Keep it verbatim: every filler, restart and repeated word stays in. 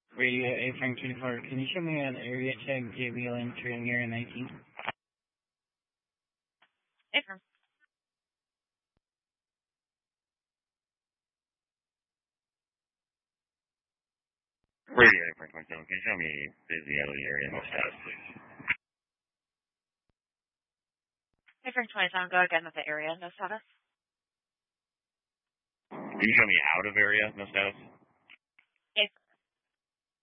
Radio A Frank twenty-four, can you show me an area check J B L M train area nineteen? Affirm. Radio A Frank twenty-seven, can you show me busy alley area no status, please? Affirm twenty-seven, go again with the area, no status. Can you show me out of area, no status?